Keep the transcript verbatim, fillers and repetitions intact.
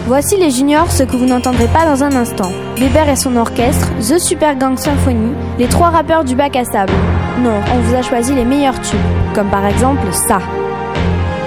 Voici les juniors, ce que vous n'entendrez pas dans un instant. Bébert et son orchestre, The Super Gang Symphony, les trois rappeurs du bac à sable. Non, on vous a choisi les meilleurs tubes, comme par exemple ça.